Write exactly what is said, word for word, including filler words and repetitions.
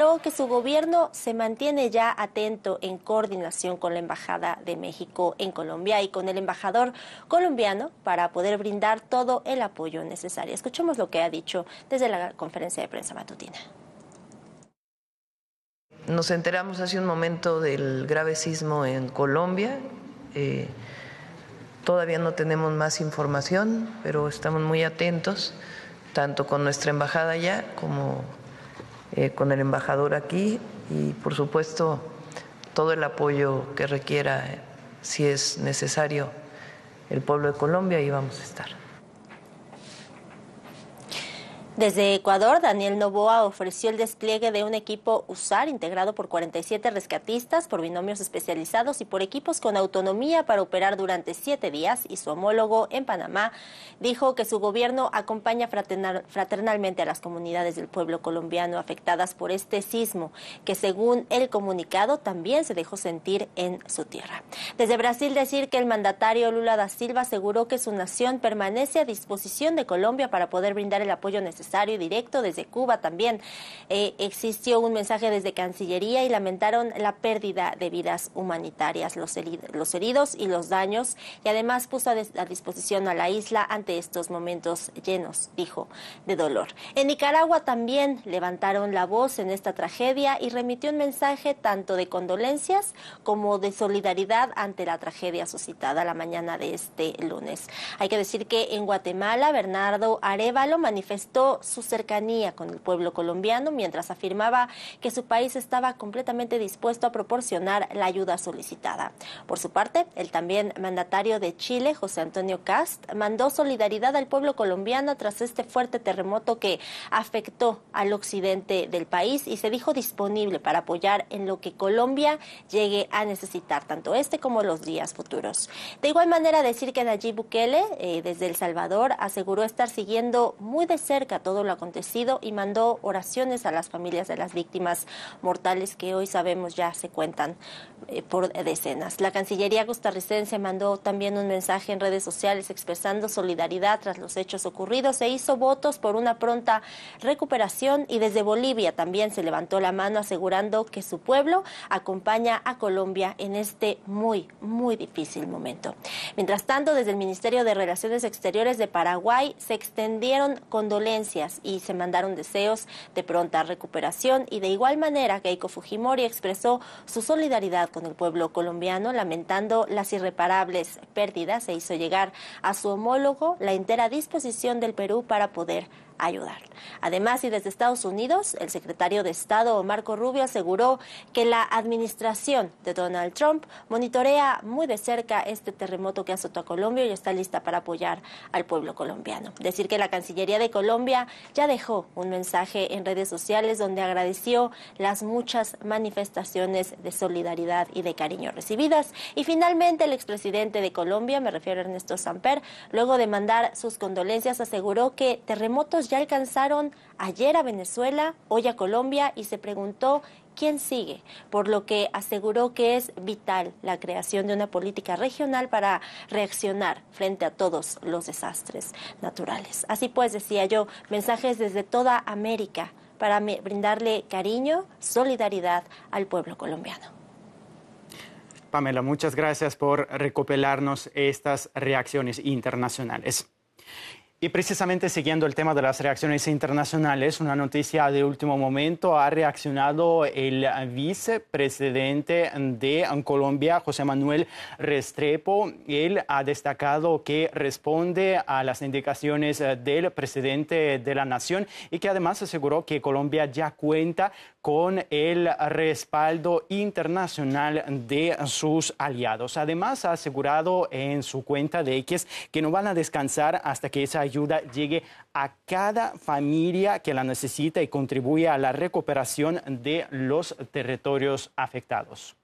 aseguró que su gobierno se mantiene ya atento en coordinación con la Embajada de México en Colombia y con el embajador colombiano para poder brindar todo el apoyo necesario. Escuchemos lo que ha dicho desde la conferencia de prensa matutina. Nos enteramos hace un momento del grave sismo en Colombia. Eh, todavía no tenemos más información, pero estamos muy atentos, tanto con nuestra embajada allá como eh, con el embajador aquí, y por supuesto todo el apoyo que requiera, eh, si es necesario, el pueblo de Colombia, ahí vamos a estar. Desde Ecuador, Daniel Noboa ofreció el despliegue de un equipo USAR integrado por cuarenta y siete rescatistas, por binomios especializados y por equipos con autonomía para operar durante siete días, y su homólogo en Panamá dijo que su gobierno acompaña fraternal, fraternalmente a las comunidades del pueblo colombiano afectadas por este sismo, que según el comunicado también se dejó sentir en su tierra. Desde Brasil, decir que el mandatario Lula da Silva aseguró que su nación permanece a disposición de Colombia para poder brindar el apoyo necesario y directo. Desde Cuba también eh, existió un mensaje desde Cancillería y lamentaron la pérdida de vidas humanitarias, los, herid los heridos y los daños, y además puso a, a disposición a la isla ante estos momentos llenos, dijo, de dolor. En Nicaragua también levantaron la voz en esta tragedia y remitió un mensaje tanto de condolencias como de solidaridad ante la tragedia suscitada la mañana de este lunes. Hay que decir que en Guatemala, Bernardo Arévalo manifestó su cercanía con el pueblo colombiano, mientras afirmaba que su país estaba completamente dispuesto a proporcionar la ayuda solicitada. Por su parte, el también mandatario de Chile, José Antonio Kast, mandó solidaridad al pueblo colombiano tras este fuerte terremoto que afectó al occidente del país, y se dijo disponible para apoyar en lo que Colombia llegue a necesitar, tanto este como los días futuros. De igual manera, decir que Nayib Bukele, eh, desde El Salvador, aseguró estar siguiendo muy de cerca todo lo acontecido y mandó oraciones a las familias de las víctimas mortales, que hoy sabemos ya se cuentan eh, por decenas. La Cancillería costarricense mandó también un mensaje en redes sociales expresando solidaridad tras los hechos ocurridos e hizo votos por una pronta recuperación, y desde Bolivia también se levantó la mano asegurando que su pueblo acompaña a Colombia en este muy, muy difícil momento. Mientras tanto, desde el Ministerio de Relaciones Exteriores de Paraguay se extendieron condolencias y se mandaron deseos de pronta recuperación, y de igual manera Keiko Fujimori expresó su solidaridad con el pueblo colombiano, lamentando las irreparables pérdidas, e hizo llegar a su homólogo la entera disposición del Perú para poder ayudar. Además, y desde Estados Unidos, el secretario de Estado Marco Rubio aseguró que la administración de Donald Trump monitorea muy de cerca este terremoto que azotó a Colombia y está lista para apoyar al pueblo colombiano. Decir que la Cancillería de Colombia ya dejó un mensaje en redes sociales donde agradeció las muchas manifestaciones de solidaridad y de cariño recibidas. Y finalmente, el expresidente de Colombia, me refiero a Ernesto Samper, luego de mandar sus condolencias, aseguró que terremotos ya alcanzaron ayer a Venezuela, hoy a Colombia, y se preguntó quién sigue, por lo que aseguró que es vital la creación de una política regional para reaccionar frente a todos los desastres naturales. Así pues, decía yo, mensajes desde toda América para brindarle cariño, solidaridad al pueblo colombiano. Pamela, muchas gracias por recopilarnos estas reacciones internacionales. Y precisamente siguiendo el tema de las reacciones internacionales, una noticia de último momento: ha reaccionado el vicepresidente de Colombia, José Manuel Restrepo. Él ha destacado que responde a las indicaciones del presidente de la nación y que además aseguró que Colombia ya cuenta con el respaldo internacional de sus aliados. Además, ha asegurado en su cuenta de X que no van a descansar hasta que esa ayuda llegue a cada familia que la necesita y contribuya a la recuperación de los territorios afectados.